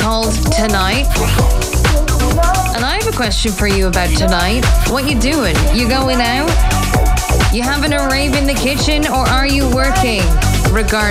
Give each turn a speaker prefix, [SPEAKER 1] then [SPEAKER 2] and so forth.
[SPEAKER 1] called Tonight. And I have a question for you about tonight. What you doing? You going out? You having a rave in the kitchen, or are you working? Regardless.